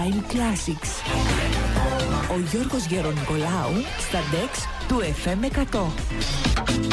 Prime Classics. Ο Γιώργος Γερονικολάου στα DEX του FM 100.